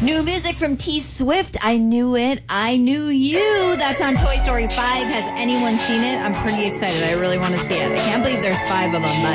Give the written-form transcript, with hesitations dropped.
New music from T Swift. I Knew It. I Knew You. That's on Toy Story 5. Has anyone seen it? I'm pretty excited. I really want to see it. I can't believe there's 5 of them, but